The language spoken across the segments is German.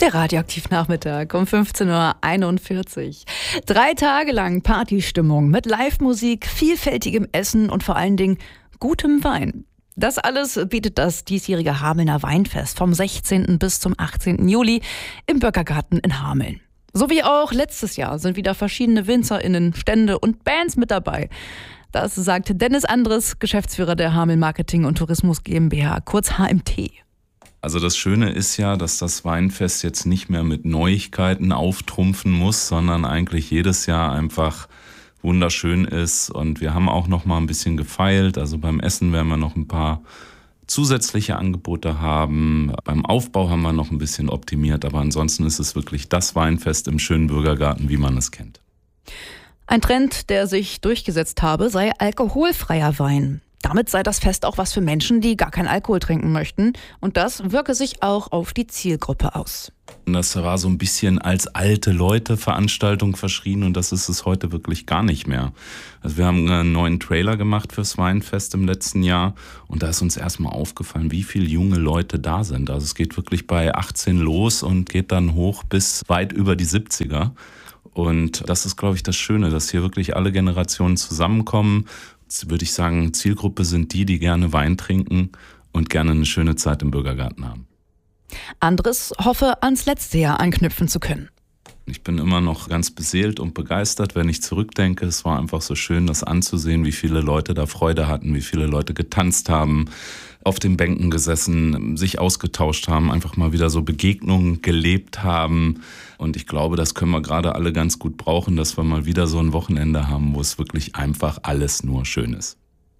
Der Radioaktiv-Nachmittag um 15:41 Uhr. 3 Tage lang Partystimmung mit Live-Musik, vielfältigem Essen und vor allen Dingen gutem Wein. Das alles bietet das diesjährige Hamelner Weinfest vom 16. bis zum 18. Juli im Bürgergarten in Hameln. So wie auch letztes Jahr sind wieder verschiedene WinzerInnen, Stände und Bands mit dabei. Das sagt Dennis Andres, Geschäftsführer der Hameln Marketing und Tourismus GmbH, kurz HMT. Also das Schöne ist ja, dass das Weinfest jetzt nicht mehr mit Neuigkeiten auftrumpfen muss, sondern eigentlich jedes Jahr einfach wunderschön ist. Und wir haben auch noch mal ein bisschen gefeilt. Also beim Essen werden wir noch ein paar zusätzliche Angebote haben. Beim Aufbau haben wir noch ein bisschen optimiert. Aber ansonsten ist es wirklich das Weinfest im schönen Bürgergarten, wie man es kennt. Ein Trend, der sich durchgesetzt habe, sei alkoholfreier Wein. Damit sei das Fest auch was für Menschen, die gar keinen Alkohol trinken möchten. Und das wirke sich auch auf die Zielgruppe aus. Das war so ein bisschen als alte Leute-Veranstaltung verschrien und das ist es heute wirklich gar nicht mehr. Also wir haben einen neuen Trailer gemacht fürs Weinfest im letzten Jahr und da ist uns erstmal aufgefallen, wie viele junge Leute da sind. Also es geht wirklich bei 18 los und geht dann hoch bis weit über die 70er. Und das ist, glaube ich, das Schöne, dass hier wirklich alle Generationen zusammenkommen. Jetzt würde ich sagen, Zielgruppe sind die gerne Wein trinken und gerne eine schöne Zeit im Bürgergarten haben. Andres hoffe, ans letzte Jahr anknüpfen zu können. Ich bin immer noch ganz beseelt und begeistert, wenn ich zurückdenke. Es war einfach so schön, das anzusehen, wie viele Leute da Freude hatten, wie viele Leute getanzt haben, auf den Bänken gesessen, sich ausgetauscht haben, einfach mal wieder so Begegnungen gelebt haben. Und ich glaube, das können wir gerade alle ganz gut brauchen, dass wir mal wieder so ein Wochenende haben, wo es wirklich einfach alles nur schön ist.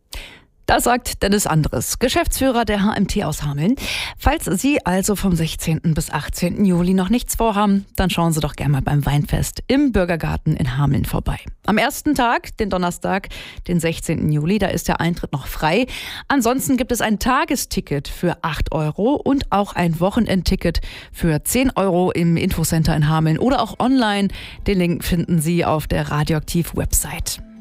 Das sagt Dennis Andres, Geschäftsführer der HMT aus Hameln. Falls Sie also vom 16. bis 18. Juli noch nichts vorhaben, dann schauen Sie doch gerne mal beim Weinfest im Bürgergarten in Hameln vorbei. Am ersten Tag, den Donnerstag, den 16. Juli, da ist der Eintritt noch frei. Ansonsten gibt es ein Tagesticket für 8 € und auch ein Wochenendticket für 10 € im Infocenter in Hameln oder auch online. Den Link finden Sie auf der Radioaktiv-Website.